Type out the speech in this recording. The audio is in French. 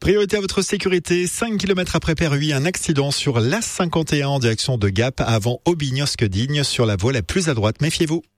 Priorité à votre sécurité, 5 km après Perruy, un accident sur l'A51 en direction de Gap avant Aubignosque-Digne sur la voie la plus à droite. Méfiez-vous.